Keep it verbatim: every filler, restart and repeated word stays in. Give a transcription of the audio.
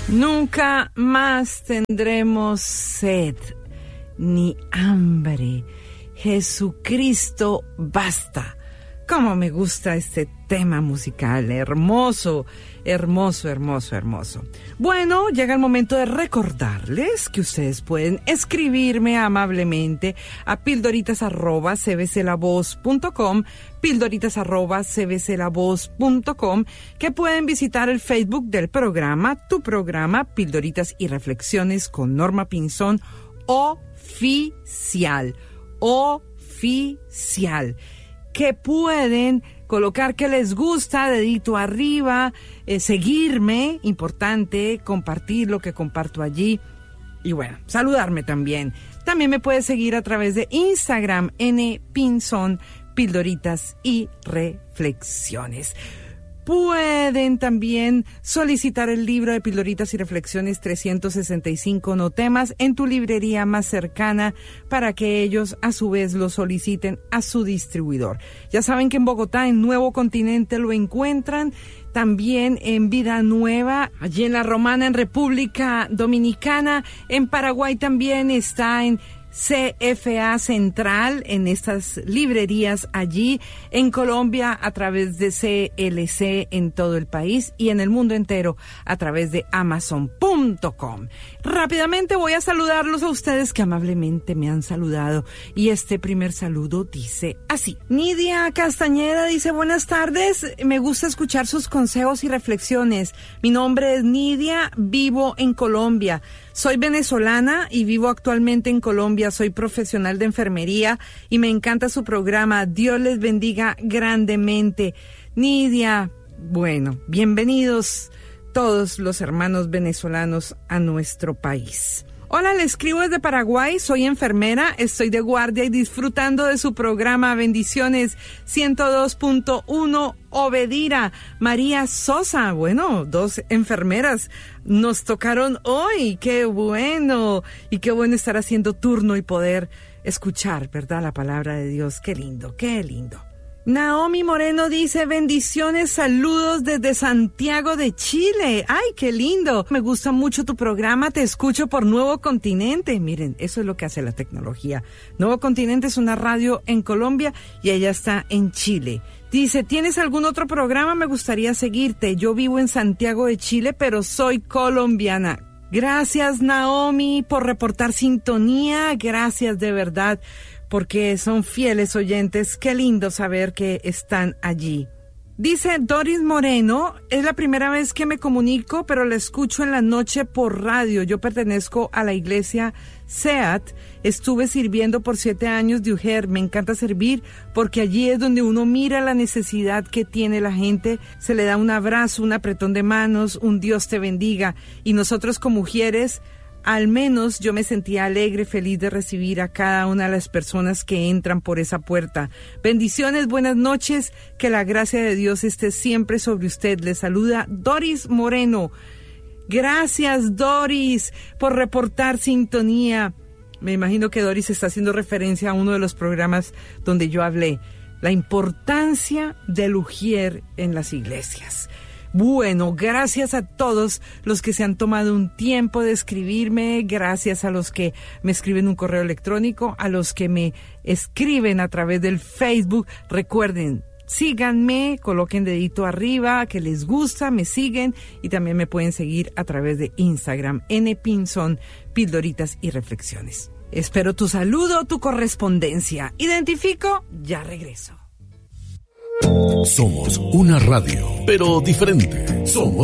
Nunca más tendremos sed ni hambre. Jesucristo basta. Cómo me gusta este tema musical, hermoso, hermoso, hermoso, hermoso. Bueno, llega el momento de recordarles que ustedes pueden escribirme amablemente a pildoritas arroba c b c la voz punto com, pildoritas arroba c b c la voz punto com, que pueden visitar el Facebook del programa, tu programa, Pildoritas y Reflexiones con Norma Pinzón, oficial, oficial. Que pueden colocar que les gusta, dedito arriba, eh, seguirme, importante, compartir lo que comparto allí y bueno, saludarme también. También me puedes seguir a través de Instagram, N Pinzón, Pildoritas y Reflexiones. Pueden también solicitar el libro de Pildoritas y Reflexiones trescientos sesenta y cinco no temas en tu librería más cercana para que ellos a su vez lo soliciten a su distribuidor. Ya saben que en Bogotá, en Nuevo Continente, lo encuentran. También en Vida Nueva, allí en La Romana, en República Dominicana. En Paraguay también está en C F A Central, en estas librerías allí, en Colombia a través de C L C en todo el país y en el mundo entero a través de amazon punto com. Rápidamente voy a saludarlos a ustedes que amablemente me han saludado y este primer saludo dice así. Nidia Castañeda dice: buenas tardes, me gusta escuchar sus consejos y reflexiones. Mi nombre es Nidia, vivo en Colombia. Soy venezolana y vivo actualmente en Colombia. Soy profesional de enfermería y me encanta su programa. Dios les bendiga grandemente. Nidia, bueno, bienvenidos todos los hermanos venezolanos a nuestro país. Hola, le escribo desde Paraguay, soy enfermera, estoy de guardia y disfrutando de su programa. Bendiciones. ciento dos punto uno Obedira. María Sosa, bueno, dos enfermeras nos tocaron hoy. Qué bueno. Y qué bueno estar haciendo turno y poder escuchar, ¿verdad? La palabra de Dios. Qué lindo, qué lindo. Naomi Moreno dice: bendiciones, saludos desde Santiago de Chile. ¡Ay, qué lindo! Me gusta mucho tu programa, te escucho por Nuevo Continente. Miren, eso es lo que hace la tecnología. Nuevo Continente es una radio en Colombia y ella está en Chile. Dice: ¿tienes algún otro programa? Me gustaría seguirte. Yo vivo en Santiago de Chile, pero soy colombiana. Gracias, Naomi, por reportar sintonía. Gracias de verdad, porque son fieles oyentes. Qué lindo saber que están allí. Dice Doris Moreno: es la primera vez que me comunico, pero la escucho en la noche por radio. Yo pertenezco a la iglesia SEAT. Estuve sirviendo por siete años de Ujer. Me encanta servir porque allí es donde uno mira la necesidad que tiene la gente. Se le da un abrazo, un apretón de manos, un Dios te bendiga. Y nosotros como mujeres, al menos yo me sentía alegre, feliz de recibir a cada una de las personas que entran por esa puerta. Bendiciones, buenas noches, que la gracia de Dios esté siempre sobre usted. Le saluda Doris Moreno. Gracias, Doris, por reportar sintonía. Me imagino que Doris está haciendo referencia a uno de los programas donde yo hablé, la importancia del ujier en las iglesias. Bueno, gracias a todos los que se han tomado un tiempo de escribirme, gracias a los que me escriben un correo electrónico, a los que me escriben a través del Facebook. Recuerden, síganme, coloquen dedito arriba, que les gusta, me siguen y también me pueden seguir a través de Instagram, N Pinzón, Pildoritas y Reflexiones. Espero tu saludo, tu correspondencia. Identifico, ya regreso. Somos una radio, pero diferente. Somos